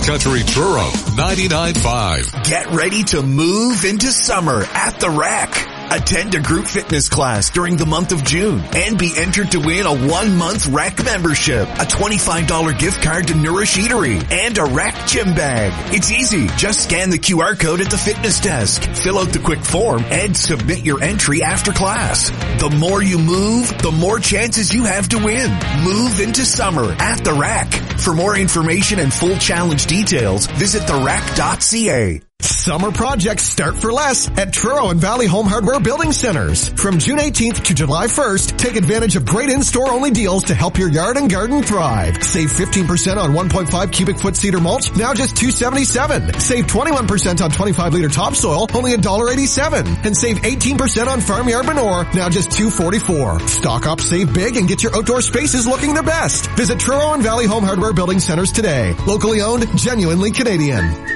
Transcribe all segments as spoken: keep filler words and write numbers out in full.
Country Truro ninety-nine point five. Get ready to move into summer at the Rack. Attend a group fitness class during the month of June and be entered to win a one-month Rack membership, a twenty-five dollars gift card to Nourish Eatery, and a Rack gym bag. It's easy. Just scan the Q R code at the fitness desk, fill out the quick form, and submit your entry after class. The more you move, the more chances you have to win. Move into summer at the Rack. For more information and full challenge details, visit the rack dot c a. Summer projects start for less at Truro and Valley Home Hardware Building Centers. From June eighteenth to July first, take advantage of great in-store only deals to help your yard and garden thrive. Save fifteen percent on one point five cubic foot cedar mulch, now just two dollars and seventy-seven cents. Save twenty-one percent on twenty-five liter topsoil, only one dollar and eighty-seven cents. And save eighteen percent on farmyard manure, now just two dollars and forty-four cents. Stock up, save big, and get your outdoor spaces looking their best. Visit Truro and Valley Home Hardware Building Centers today. Locally owned, genuinely Canadian.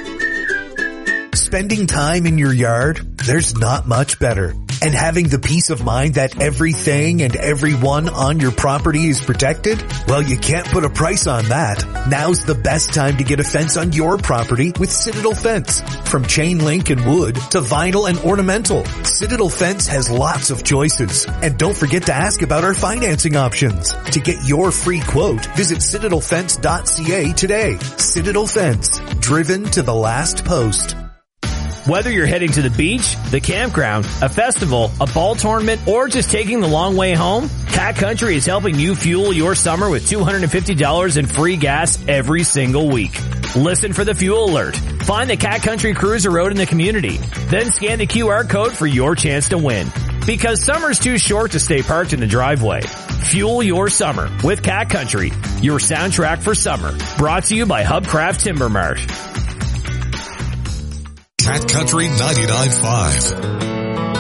Spending time in your yard, there's not much better. And having the peace of mind that everything and everyone on your property is protected? Well, you can't put a price on that. Now's the best time to get a fence on your property with Citadel Fence. From chain link and wood to vinyl and ornamental, Citadel Fence has lots of choices. And don't forget to ask about our financing options. To get your free quote, visit citadel fence dot c a today. Citadel Fence, driven to the last post. Whether you're heading to the beach, the campground, a festival, a ball tournament, or just taking the long way home, Cat Country is helping you fuel your summer with two hundred fifty dollars in free gas every single week. Listen for the fuel alert. Find the Cat Country Cruiser Road in the community. Then scan the Q R code for your chance to win. Because summer's too short to stay parked in the driveway. Fuel your summer with Cat Country, your soundtrack for summer. Brought to you by Hubcraft Timber Mart. Cat Country ninety-nine point five.